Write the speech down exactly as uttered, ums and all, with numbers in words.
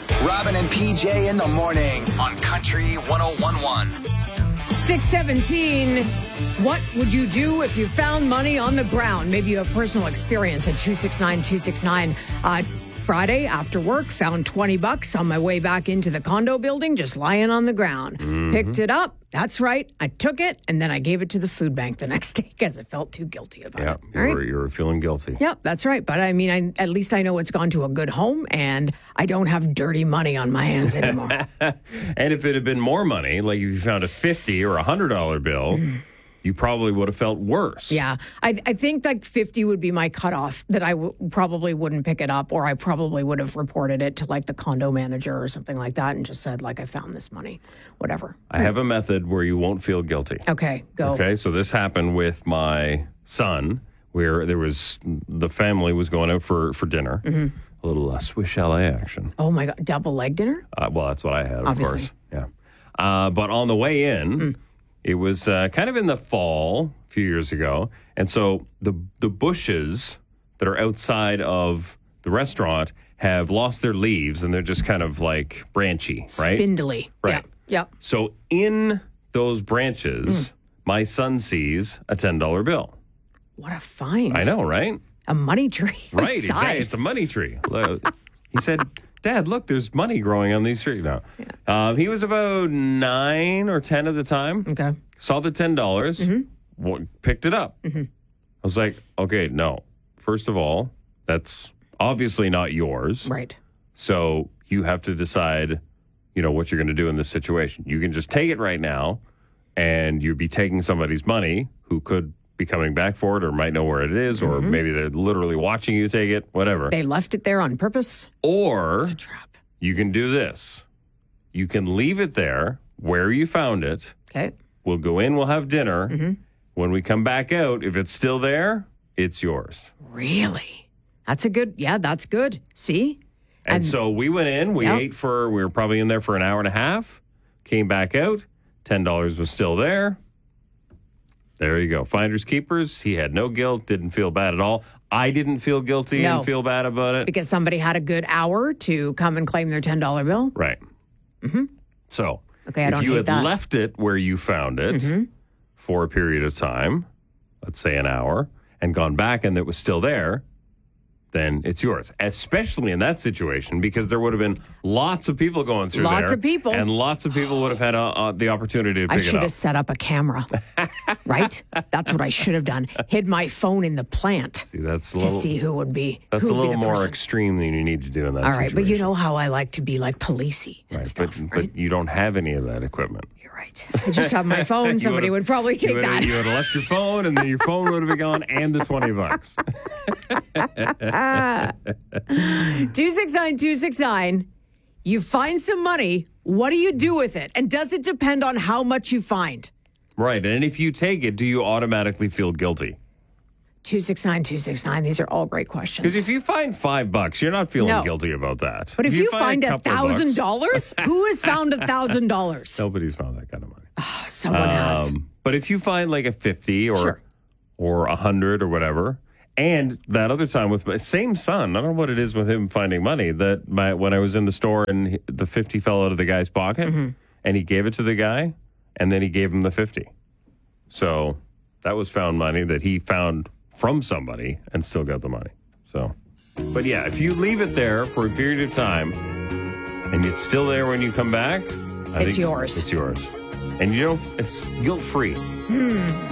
Robin and P J in the morning on Country one oh one point one. six seventeen. What would you do if you found money on the ground? Maybe you have personal experience at two six nine two six nine. Uh, Friday after work, found twenty bucks on my way back into the condo building, just lying on the ground. Mm-hmm. Picked it up. That's right. I took it, and then I gave it to the food bank the next day because I felt too guilty about yeah, it. Yeah, you, right? you were feeling guilty. Yep, that's right. But I mean, I, at least I know it's gone to a good home, and I don't have dirty money on my hands anymore. And if it had been more money, like if you found a fifty or a one hundred dollar bill, mm. you probably would have felt worse. Yeah. I, I think like fifty would be my cutoff, that I w- probably wouldn't pick it up, or I probably would have reported it to like the condo manager or something like that and just said, like, I found this money, whatever. I have a method where you won't feel guilty. Okay, go. Okay, so this happened with my son, where there was, the family was going out for, for dinner. Mm-hmm. A little uh, Swiss chalet action. Oh my God, double leg dinner? Uh, well, that's what I had, of Obviously. course. Yeah. Uh, but on the way in... Mm. It was uh, kind of in the fall a few years ago. And so the the bushes that are outside of the restaurant have lost their leaves and they're just kind of like branchy, right? Spindly. Right. Yeah. Yep. So in those branches, mm. my son sees a ten dollar bill. What a find. I know, right? A money tree. Right. Exactly. It's a money tree. He said... Dad, look, there's money growing on these trees now. Yeah. Um, he was about nine or ten at the time. Okay. Saw the ten dollars, mm-hmm. w- picked it up. Mm-hmm. I was like, okay, no. First of all, that's obviously not yours. Right. So you have to decide, you know, what you're going to do in this situation. You can just take it right now, and you'd be taking somebody's money who could be coming back for it or might know where it is, or mm-hmm. maybe they're literally watching you take it, whatever. They left it there on purpose. Or it's a trap. You can do this. You can leave it there where you found it. Okay. We'll go in, we'll have dinner. Mm-hmm. When we come back out, if it's still there, it's yours. Really? That's a good, yeah, that's good. See? And, and so we went in, we yep. ate for, we were probably in there for an hour and a half, came back out, ten dollars was still there. There you go. Finders keepers. He had no guilt, didn't feel bad at all. I didn't feel guilty no, and feel bad about it. Because somebody had a good hour to come and claim their ten dollar bill? Right. Mm-hmm. So, okay, I if don't you had that. left it where you found it mm-hmm. for a period of time, let's say an hour, and gone back and it was still there, then it's yours. Especially in that situation, because there would have been lots of people going through lots there. Lots of people. And lots of people would have had uh, uh, the opportunity to pick I it up. should have set up a camera, right? That's what I should have done. Hid my phone in the plant see, that's a to little, see who would be That's who a little more person. extreme than you need to do in that All situation. right, but you know how I like to be like policey and right, stuff, but, right? But you don't have any of that equipment. You're right. I just have my phone. Somebody would probably take you that. You would have left your phone, and then your phone would have been gone, and the twenty bucks. two six nine two six nine. You find some money. What do you do with it? And does it depend on how much you find? Right. And if you take it, do you automatically feel guilty? two six nine two six nine. These are all great questions. Because if you find five bucks, you're not feeling no. guilty about that. But if, if you, you find a a thousand dollars, who has found a thousand dollars? Nobody's found that kind of money. Oh, someone um, has. But if you find like a fifty or sure. or a hundred or whatever, and that other time with my same son, I don't know what it is with him finding money. That my when I was in the store and he, the fifty fell out of the guy's pocket, mm-hmm. and he gave it to the guy, and then he gave him the fifty. So that was found money that he found from somebody and still got the money. So, but yeah, if you leave it there for a period of time and it's still there when you come back, I it's think yours. It's yours. And you know, it's guilt-free. Hmm.